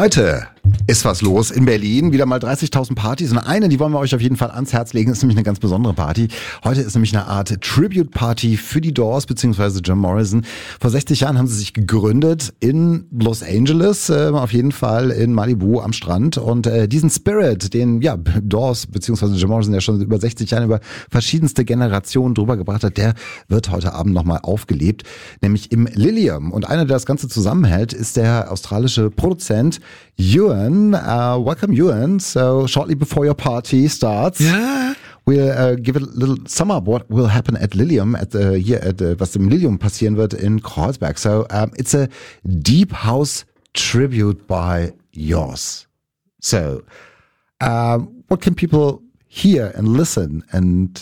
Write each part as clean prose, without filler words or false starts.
Heute ist was los in Berlin. Wieder mal 30.000 Partys. Und eine, die wollen wir euch auf jeden Fall ans Herz legen, ist nämlich eine ganz besondere Party. Heute ist nämlich eine Art Tribute-Party für die Doors bzw. Jim Morrison. Vor 60 Jahren haben sie sich gegründet in Los Angeles, auf jeden Fall in Malibu am Strand. Und diesen Spirit, den Doors bzw. Jim Morrison ja schon über 60 Jahren über verschiedenste Generationen drüber gebracht hat, der wird heute Abend nochmal aufgelebt, nämlich im Lilium. Und einer, der das Ganze zusammenhält, ist der australische Produzent Ewan. Welcome, Ewan. So shortly before your party starts, we'll give a little sum up what will happen at Lilium was im Lilium passieren wird in Kreuzberg. So it's a deep house tribute by yours. So what can people hear and listen and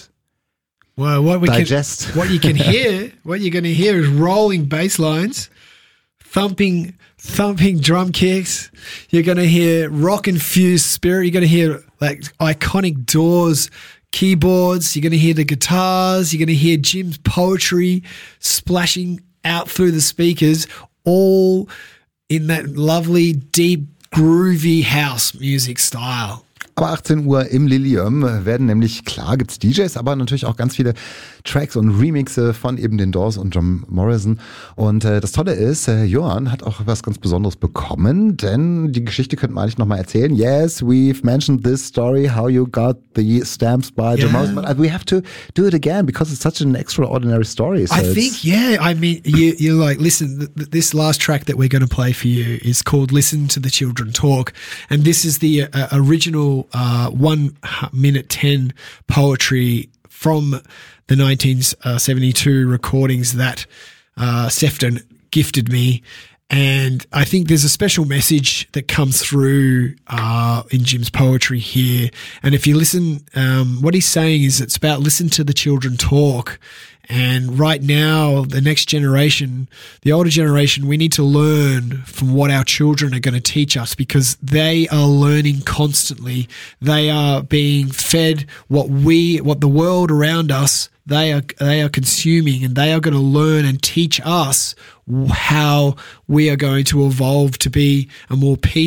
digest? What you're going to hear is rolling bass lines, thumping drum kicks. You're going to hear rock-infused spirit. You're going to hear like iconic Doors keyboards. You're going to hear the guitars. You're going to hear Jim's poetry splashing out through the speakers, all in that lovely, deep, groovy house music style. Aber 18 Uhr im Lilium werden nämlich, klar gibt's DJs, aber natürlich auch ganz viele Tracks und Remixe von eben den Doors und Jim Morrison. Und das Tolle ist, Johann hat auch was ganz Besonderes bekommen, denn die Geschichte könnte man eigentlich nochmal erzählen. Yes, we've mentioned this story, how you got the stamps by Jim Morrison, but we have to do it again because it's such an extraordinary story. So I mean, you're like, listen, this last track that we're going to play for you is called Listen to the Children Talk. And this is the original 1 minute 10 poetry from the 1972 recordings that Sefton gifted me. And I think there's a special message that comes through in Jim's poetry here. And if you listen, what he's saying is it's about listen to the children talk. And right now, the next generation, the older generation, we need to learn from what our children are going to teach us because they are learning constantly. They are being fed what the world around us, they are consuming, and they are going to learn and teach us how we are going to evolve to be a more peaceful